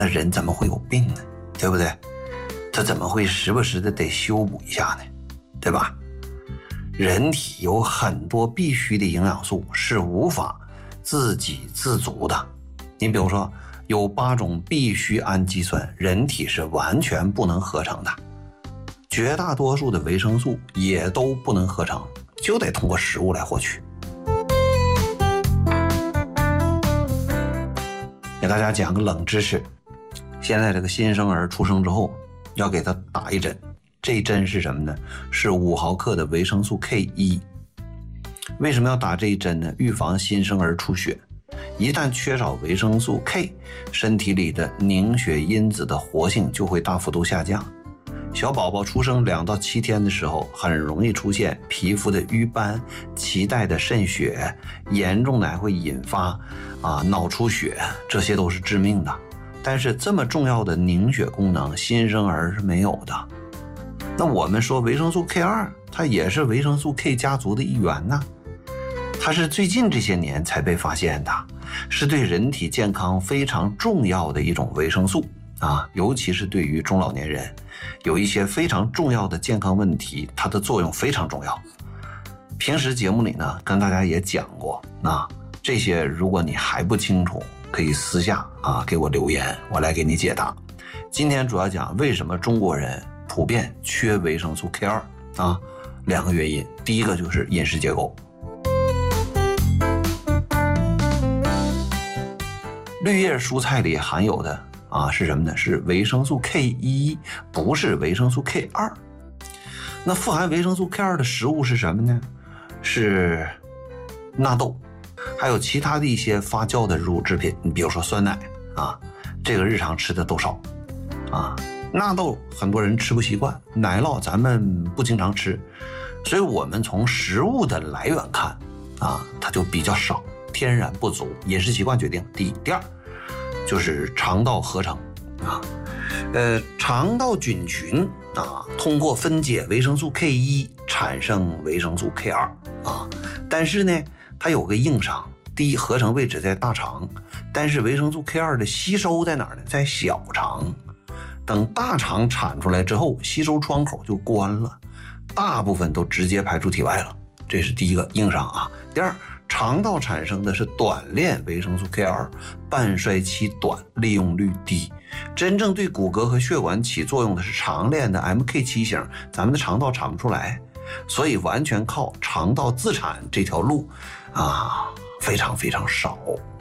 那人怎么会有病呢？对不对？他怎么会时不时的得修补一下呢？对吧？人体有很多必需的营养素是无法自给自足的。你比如说，有8种必需氨基酸，人体是完全不能合成的。绝大多数的维生素也都不能合成，就得通过食物来获取。给大家讲个冷知识，现在这个新生儿出生之后要给他打一针，这一针是什么呢？是5毫克的维生素 K1。为什么要打这一针呢？预防新生儿出血。一旦缺少维生素 K， 身体里的凝血因子的活性就会大幅度下降。小宝宝出生2到7天的时候，很容易出现皮肤的瘀斑、脐带的渗血，严重的还会引发脑出血，这些都是致命的。但是这么重要的凝血功能，新生儿是没有的。那我们说维生素 K2， 它也是维生素 K 家族的一员呢。它是最近这些年才被发现的，是对人体健康非常重要的一种维生素尤其是对于中老年人，有一些非常重要的健康问题，它的作用非常重要。平时节目里呢，跟大家也讲过这些如果你还不清楚，可以私下给我留言，我来给你解答。今天主要讲为什么中国人普遍缺维生素 K2 2个原因。第一个就是饮食结构。绿叶蔬菜里含有的是什么呢？是维生素 K1， 不是维生素 K2。那富含维生素 K2 的食物是什么呢？是纳豆，还有其他的一些发酵的乳制品，你比如说酸奶这个日常吃的都少纳豆很多人吃不习惯，奶酪咱们不经常吃，所以我们从食物的来源看它就比较少，天然不足，饮食习惯决定。第一，第二就是肠道合成肠道菌群通过分解维生素 K1 产生维生素 K2 但是呢它有个硬伤，第一，合成位置在大肠，但是维生素 K2 的吸收在哪儿呢？在小肠。等大肠产出来之后，吸收窗口就关了，大部分都直接排出体外了，这是第一个硬伤第二，肠道产生的是短链维生素 K2， 半衰期短，利用率低。真正对骨骼和血管起作用的是长链的 MK7 型，咱们的肠道产不出来，所以完全靠肠道自产这条路非常非常少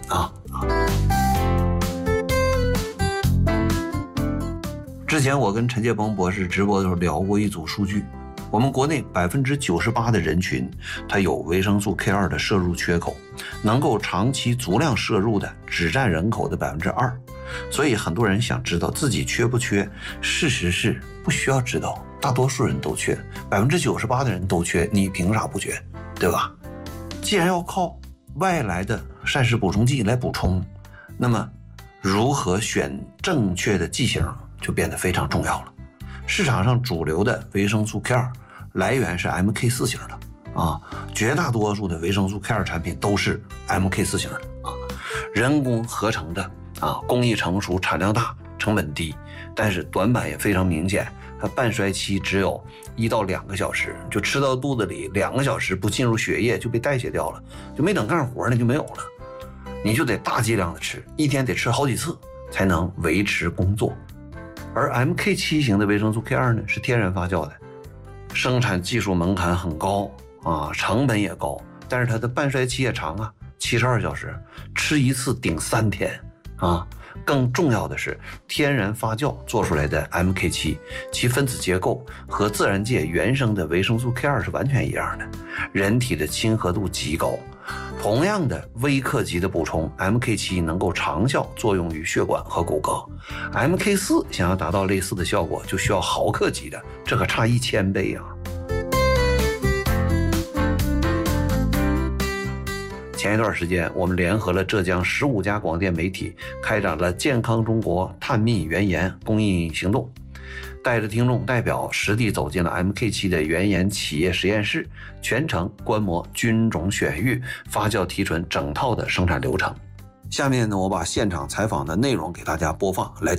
之前我跟陈介崩博士直播的时候聊过一组数据，我们国内98%的人群，它有维生素 K2 的摄入缺口，能够长期足量摄入的只占人口的2%。所以很多人想知道自己缺不缺，事实是不需要知道，大多数人都缺，98%的人都缺，你凭啥不缺？对吧？既然要靠外来的膳食补充剂来补充，那么如何选正确的剂型就变得非常重要了。市场上主流的维生素 K2 来源是 MK4 型的绝大多数的维生素 K2 产品都是 MK4 型的人工合成的工艺成熟，产量大，成本低，但是短板也非常明显，它半衰期只有1到2个小时，就吃到肚子里2个小时不进入血液就被代谢掉了，就没等干活呢就没有了，你就得大剂量的吃，一天得吃好几次才能维持工作。而 MK7 型的维生素 K2 呢是天然发酵的，生产技术门槛很高成本也高，但是它的半衰期也长72小时，吃一次顶3天更重要的是天然发酵做出来的 MK7， 其分子结构和自然界原生的维生素 K2 是完全一样的，人体的亲和度极高。同样的微克级的补充， MK7 能够长效作用于血管和骨骼， MK4 想要达到类似的效果就需要毫克级的，这可差1000倍前一段时间，我们联合了浙江15家广电媒体，开展了健康中国探秘原研公益行动，带着听众代表实地走进了 MK7 的原研企业实验室，全程观摩菌种选育、发酵提纯整套的生产流程。 下面呢，我把现场采访的内容给大家播放，来